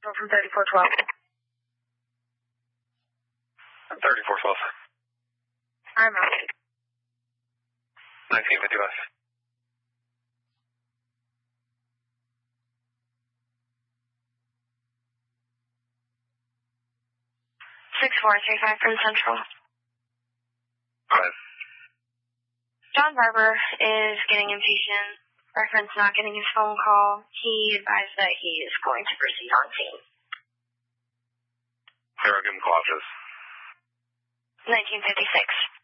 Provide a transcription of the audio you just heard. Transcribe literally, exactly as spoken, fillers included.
From thirty-four twelve. thirty-four twelve. I'm ready. nineteen fifty-five. six four three five from Central. Five. John Barber is getting impatient. Reference not getting his phone call. He advised that he is going to proceed on scene. Here, I'll give him call after this. nineteen fifty-six.